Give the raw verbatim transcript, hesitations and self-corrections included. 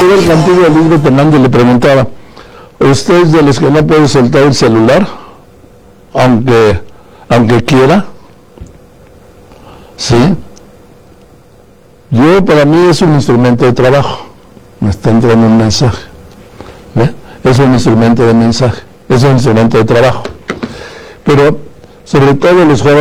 el cantillo de Luis Fernando y le preguntaba, ¿usted es de los que no puede soltar el celular? Aunque, aunque quiera. ¿Sí? Yo, para mí, es un instrumento de trabajo. Me está entrando un mensaje. ¿Ve? Es un instrumento de mensaje. Es un instrumento de trabajo. Pero, sobre todo, los jóvenes